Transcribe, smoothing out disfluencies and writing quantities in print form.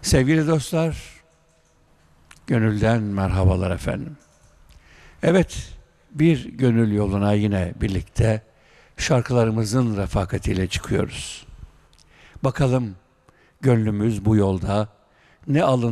Sevgili dostlar, gönülden merhabalar efendim. Evet, bir gönül yoluna yine birlikte şarkılarımızın refakatiyle çıkıyoruz. Bakalım gönlümüz bu yolda ne alın